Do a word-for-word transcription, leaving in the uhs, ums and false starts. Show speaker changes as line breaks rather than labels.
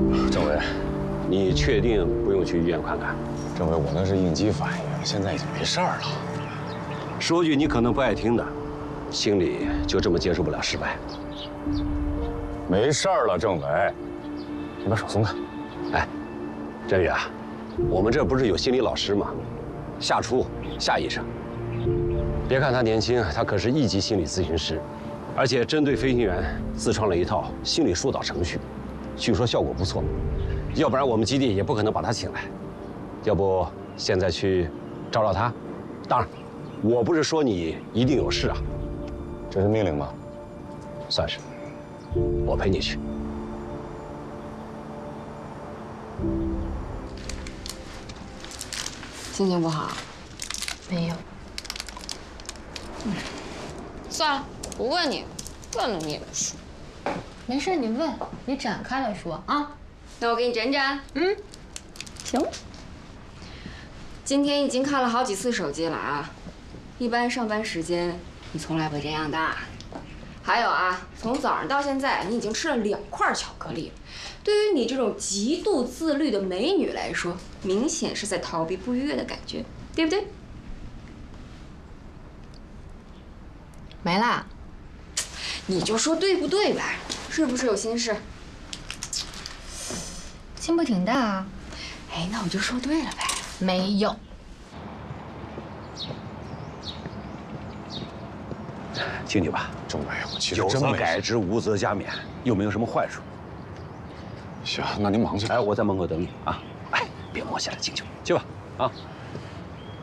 政委，你确定不用去医院看看？
政委，我那是应激反应，现在已经没事儿了。
说句你可能不爱听的，心里就这么接受不了失败。
没事儿了，政委，你把手松开。
哎，振宇啊，我们这不是有心理老师吗？夏初，夏医生。别看他年轻，他可是一级心理咨询师，而且针对飞行员自创了一套心理疏导程序，据说效果不错。要不然我们基地也不可能把他请来。要不现在去找找他？当然，我不是说你一定有事啊。
这是命令吗？
算是。我陪你去。
心情不好？
没有。
嗯，算了，不问你，问了你也不说。
没事，你问，你展开来说啊。
那我给你展展。嗯，行。今天已经看了好几次手机了啊，一般上班时间你从来不会这样的。还有啊，从早上到现在，你已经吃了两块巧克力。对于你这种极度自律的美女来说，明显是在逃避不愉悦的感觉，对不对？
没啦。
你就说对不对呗？是不是有心事？
心不挺大啊。
哎，那我就说对了呗。
没有。
进去吧，
政委，我其实
有则
真没
改之，无则加勉，又没有什么坏处。
行，那您忙去。
哎，我在门口等你啊！哎，别磨叽了，进去吧，去吧，啊。